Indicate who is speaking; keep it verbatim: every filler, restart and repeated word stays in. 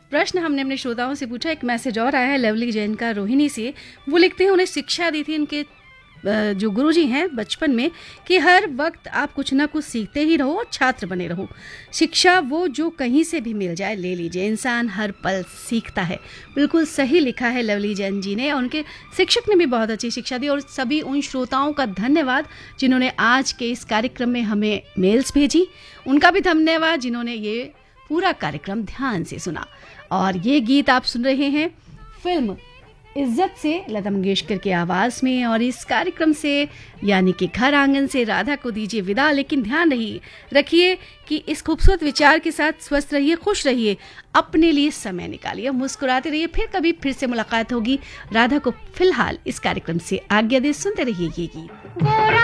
Speaker 1: प्रश्न हमने अपने श्रोताओं से पूछा। एक मैसेज और आया है लवली जैन का रोहिणी से। वो लिखते हैं उन्हें शिक्षा दी थी उनके जो गुरुजी हैं बचपन में कि हर वक्त आप कुछ ना कुछ सीखते ही रहो और छात्र बने रहो। शिक्षा वो जो कहीं से भी मिल जाए ले लीजिए, इंसान हर पल सीखता है। बिल्कुल सही लिखा है लवली जैन जी ने, और उनके शिक्षक ने भी बहुत अच्छी शिक्षा दी। और सभी उन श्रोताओं का धन्यवाद जिन्होंने आज के इस कार्यक्रम में हमें मेल्स भेजी, उनका भी धन्यवाद जिन्होंने ये पूरा कार्यक्रम ध्यान से सुना। और ये गीत आप सुन रहे हैं फिल्म इज्जत से लता मंगेशकर की आवाज़ में। और इस कार्यक्रम से यानी कि घर आंगन से राधा को दीजिए विदा, लेकिन ध्यान रहिए रखिए कि इस खूबसूरत विचार के साथ स्वस्थ रहिए, खुश रहिए, अपने लिए समय निकालिए, मुस्कुराते रहिए। फिर कभी फिर से मुलाकात होगी। राधा को फिलहाल इस कार्यक्रम से आज्ञा दे, सुनते रहिए ये गीत।